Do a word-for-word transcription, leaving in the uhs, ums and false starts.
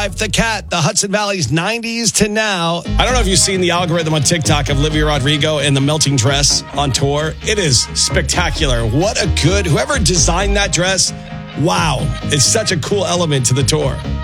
life, the cat, the Hudson Valley's nineties to now. I don't know if you've seen the algorithm on TikTok of Olivia Rodrigo in the melting dress on tour. It is spectacular. What a good, whoever designed that dress, wow. It's such a cool element to the tour.